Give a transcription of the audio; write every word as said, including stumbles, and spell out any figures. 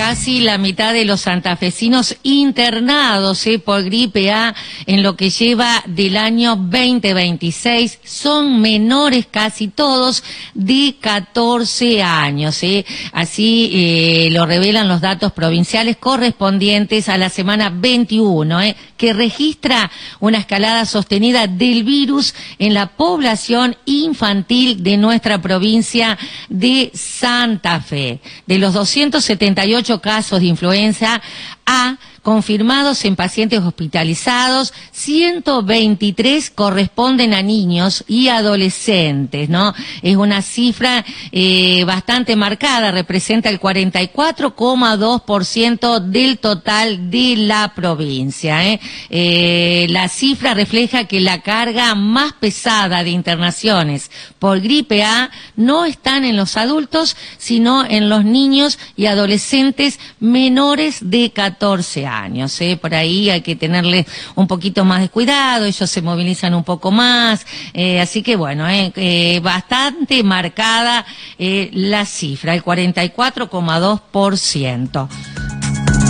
casi la mitad de los santafesinos internados eh, por gripe A en lo que lleva del año veinte veintiséis son menores casi todos de catorce años. Eh. Así eh, lo revelan los datos provinciales correspondientes a la semana veintiuno, eh, que registra una escalada sostenida del virus en la población infantil de nuestra provincia de Santa Fe. De los doscientos setenta y ocho casos de influenza A confirmados en pacientes hospitalizados, ciento veintitrés corresponden a niños y adolescentes, ¿no? Es una cifra eh, bastante marcada, representa el cuarenta y cuatro coma dos por ciento del total de la provincia, ¿eh? Eh, la cifra refleja que la carga más pesada de internaciones por gripe A no están en los adultos, sino en los niños y adolescentes menores de catorce años. Años, ¿eh? Por ahí hay que tenerle un poquito más de cuidado, ellos se movilizan un poco más, eh, así que bueno, eh, eh, bastante marcada eh, la cifra, el cuarenta y cuatro coma dos por ciento.